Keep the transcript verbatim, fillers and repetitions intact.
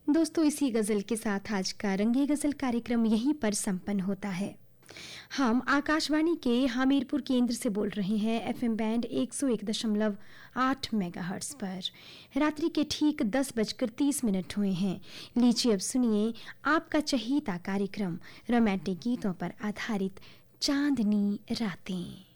दोस्तों, इसी गज़ल के साथ आज का रंगे गज़ल कार्यक्रम यहीं पर संपन्न होता है। हम आकाशवाणी के हमीरपुर केंद्र से बोल रहे हैं एफएम बैंड एक सौ एक दशमलव आठ मेगाहर्ट्ज़ पर। रात्रि के ठीक दस बजकर तीस मिनट हुए हैं। लीजिए अब सुनिए आपका चहीता कार्यक्रम रोमांटिक गीतों पर आधारित चांदनी रातें।